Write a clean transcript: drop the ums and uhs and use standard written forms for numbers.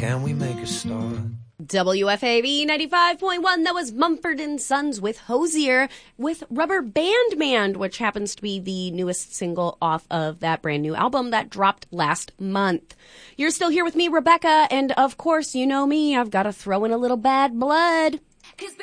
can we make a start? WFAB 95.1, that was Mumford & Sons with Hosier with Rubber Band Man, which happens to be the newest single off of that brand new album that dropped last month. You're still here with me, Rebecca, and of course, you know me, I've got to throw in a little bad blood.